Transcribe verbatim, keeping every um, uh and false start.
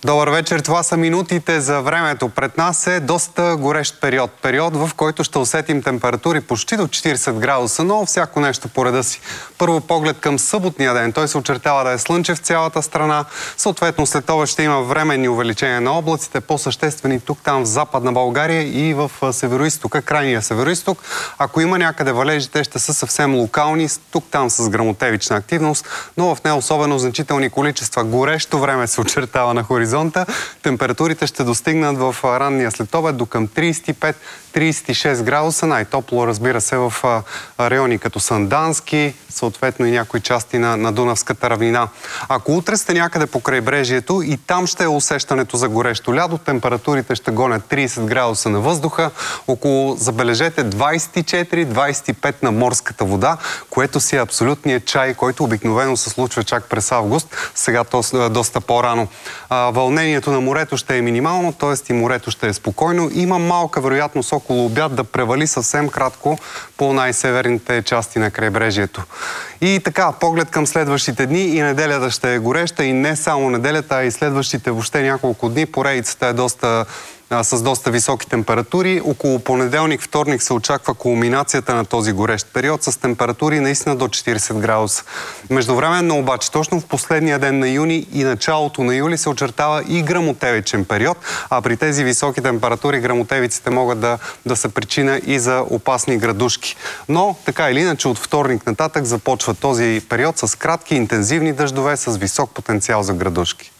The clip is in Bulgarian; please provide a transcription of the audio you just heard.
Добър вечер, това са минутите за времето. Пред нас е доста горещ период. Период, в който ще усетим температури почти до четиридесет градуса, но всяко нещо по реда си. Първо поглед към съботния ден. Той се очертава да е слънчев в цялата страна. Съответно, след това ще има временни увеличения на облаците, по-съществени тук-там в Западна България и в североизтока, крайния североизток. Ако има някъде валежи, те ще са съвсем локални, тук-там с гръмотевична активност, но в не особено значителни количества. Горещо време се очертава на хоризонта. Температурите ще достигнат в ранния следобед до към тридесет и пет тридесет и шест градуса. Най-топло, разбира се, в райони като Сандански, съответно и някои части на, на Дунавската равнина. Ако утре сте някъде по крайбрежието и там ще е усещането за горещо лято, температурите ще гонят тридесет градуса на въздуха, около, забележете, двадесет и четири двадесет и пет на морската вода, което си е абсолютният чай, който обикновено се случва чак през август, сега то доста по-рано. Вълнението на морето ще е минимално, т.е. и морето ще е спокойно. Има малка вероятност около обяд да превали съвсем кратко по най-северните части на крайбрежието. И така, поглед към следващите дни, и неделята ще е гореща, и не само неделята, а и следващите въобще няколко дни. Поредицата е доста с доста високи температури. Около понеделник, вторник се очаква кулминацията на този горещ период с температури наистина до четиридесет градуса. Междувременно обаче, точно в последния ден на юни и началото на юли се очертава и гръмотевичен период, а при тези високи температури гръмотевиците могат да, да са причина и за опасни градушки. Но така или иначе от вторник нататък започва този период с кратки интензивни дъждове с висок потенциал за градушки.